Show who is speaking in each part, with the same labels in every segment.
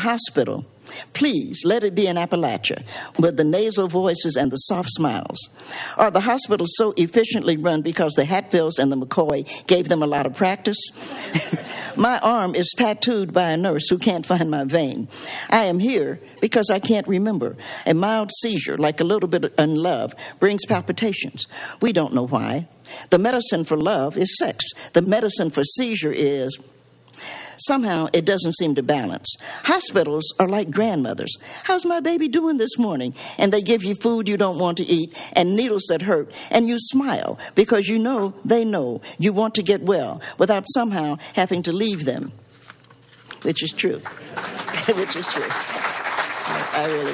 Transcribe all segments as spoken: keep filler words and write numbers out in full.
Speaker 1: hospital, please let it be in Appalachia with the nasal voices and the soft smiles. Are the hospitals so efficiently run because the Hatfields and the McCoy gave them a lot of practice? My arm is tattooed by a nurse who can't find my vein. I am here because I can't remember. A mild seizure, like a little bit in love, brings palpitations. We don't know why. The medicine for love is sex. The medicine for seizure is... Somehow, it doesn't seem to balance. Hospitals are like grandmothers. How's my baby doing this morning? And they give you food you don't want to eat and needles that hurt. And you smile because you know they know you want to get well without somehow having to leave them. Which is true. Which is true. I, I really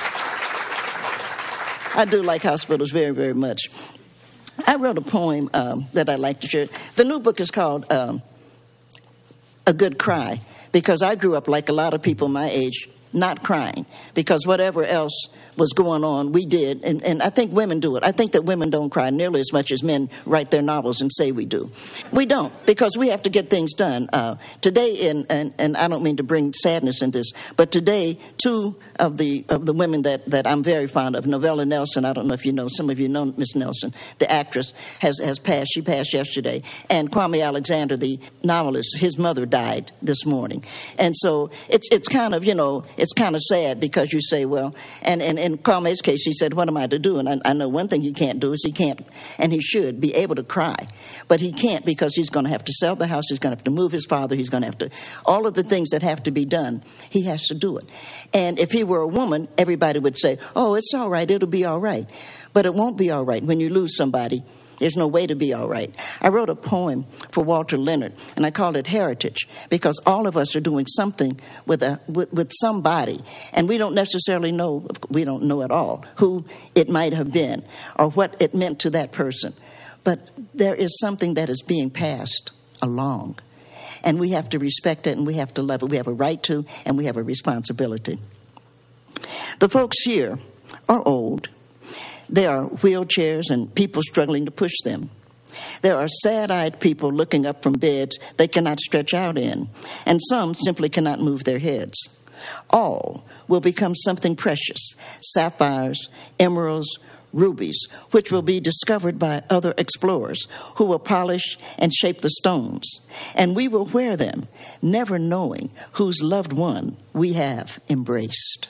Speaker 1: am. I do like hospitals very, very much. I wrote a poem um, that I'd like to share. The new book is called... Um, A Good Cry, because I grew up like a lot of people my age, not crying, because whatever else was going on, we did. And, and I think women do it. I think that women don't cry nearly as much as men write their novels and say we do. We don't, because we have to get things done. Uh, today, in, and, and I don't mean to bring sadness in this, but today, two of the of the women that, that I'm very fond of, Novella Nelson, I don't know if you know, some of you know Miss Nelson, the actress, has, has passed. She passed yesterday. And Kwame Alexander, the novelist, his mother died this morning. And so it's it's kind of, you know, it's kind of sad because you say, well, and, and in Kwame's case, he said, what am I to do? And I, I know one thing he can't do is he can't, and he should be able to cry. But he can't because he's going to have to sell the house, he's going to have to move his father, he's going to have to, all of the things that have to be done, he has to do it. And if he were a woman, everybody would say, oh, it's all right, it'll be all right. But it won't be all right when you lose somebody. There's no way to be all right. I wrote a poem for Walter Leonard, and I called it Heritage, because all of us are doing something with a with, with somebody, and we don't necessarily know, we don't know at all who it might have been or what it meant to that person. But there is something that is being passed along, and we have to respect it, and we have to love it. We have a right to, and we have a responsibility. The folks here are old. There are wheelchairs and people struggling to push them. There are sad-eyed people looking up from beds they cannot stretch out in, and some simply cannot move their heads. All will become something precious, sapphires, emeralds, rubies, which will be discovered by other explorers who will polish and shape the stones. And we will wear them, never knowing whose loved one we have embraced.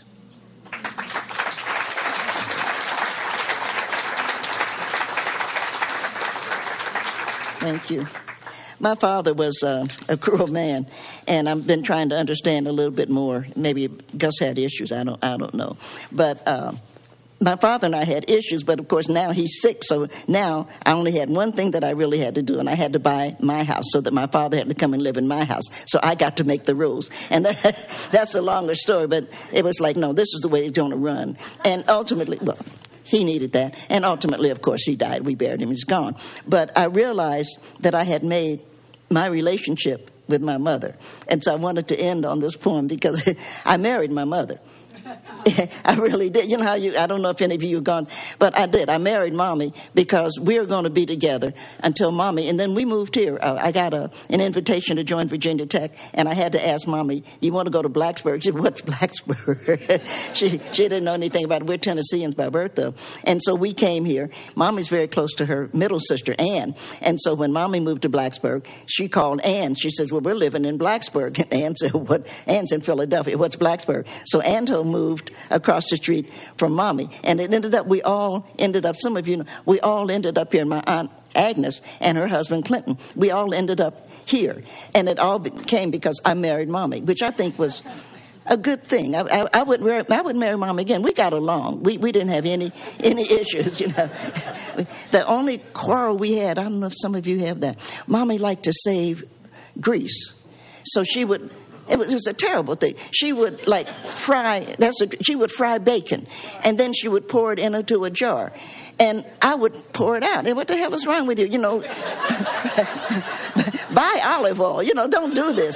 Speaker 1: Thank you. My father was uh, a cruel man, and I've been trying to understand a little bit more. Maybe Gus had issues. I don't. I don't know. But uh, my father and I had issues. But of course now he's sick, so now I only had one thing that I really had to do, and I had to buy my house so that my father had to come and live in my house. So I got to make the rules, and that, that's a longer story. But it was like, no, this is the way it's going to run. And ultimately, well. He needed that. And ultimately, of course, he died. We buried him. He's gone. But I realized that I had made my relationship with my mother. And so I wanted to end on this poem because I married my mother. I really did. You know how you, I don't know if any of you have gone, but I did. I married Mommy because we were going to be together until Mommy, and then we moved here. Uh, I got a, an invitation to join Virginia Tech, and I had to ask Mommy, do you want to go to Blacksburg? She said, what's Blacksburg? she, she didn't know anything about it. We're Tennesseans by birth, though. And so we came here. Mommy's very close to her middle sister, Ann. And so when Mommy moved to Blacksburg, she called Ann. She says, well, we're living in Blacksburg. And Ann said, what? Ann's in Philadelphia. What's Blacksburg? So Ann moved across the street from Mommy. And it ended up, we all ended up, some of you know, we all ended up here. My Aunt Agnes and her husband Clinton, we all ended up here. And it all came because I married Mommy, which I think was a good thing. I, I, I would marry, I would marry Mom again. We got along. We we didn't have any any issues, you know. The only quarrel we had, I don't know if some of you have that. Mommy liked to save grease, so she would. It was, it was a terrible thing. She would like fry. That's a, she would fry bacon, and then she would pour it into a jar, and I would pour it out. And what the hell is wrong with you? You know, buy olive oil. You know, don't do this.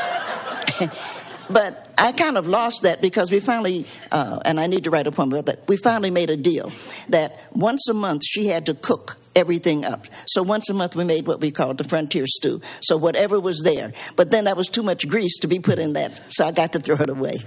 Speaker 1: But I kind of lost that because we finally, uh, and I need to write a poem about that. We finally made a deal that once a month she had to cook everything up. So once a month we made what we called the frontier stew. So whatever was there. But then that was too much grease to be put in that. So I got to throw it away.